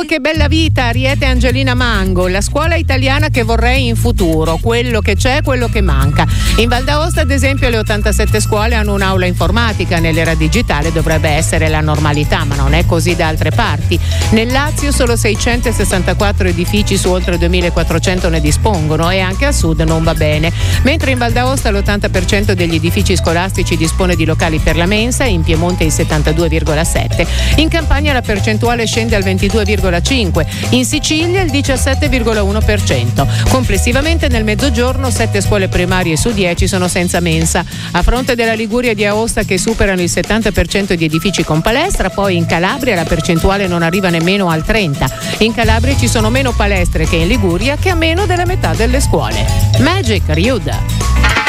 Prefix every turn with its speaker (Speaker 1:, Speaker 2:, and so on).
Speaker 1: Che bella vita, Ariete Angelina Mango, la scuola italiana che vorrei in futuro, quello che c'è, quello che manca. In Val d'Aosta, ad esempio, le 87 scuole hanno un'aula informatica, nell'era digitale dovrebbe essere la normalità, ma non è così da altre parti. Nel Lazio solo 664 edifici su oltre 2400 ne dispongono e anche a sud non va bene. Mentre in Val d'Aosta l'80% degli edifici scolastici dispone di locali per la mensa, in Piemonte il 72,7%. In Campania la percentuale scende al 22,5%. In Sicilia il 17,1%. Complessivamente nel Mezzogiorno 7 scuole primarie su 10 sono senza mensa. A fronte della Liguria e di Aosta che superano il 70% di edifici con palestra, poi in Calabria la percentuale non arriva nemmeno al 30%. In Calabria ci sono meno palestre che in Liguria, che ha meno della metà delle scuole. Magic Ryuda.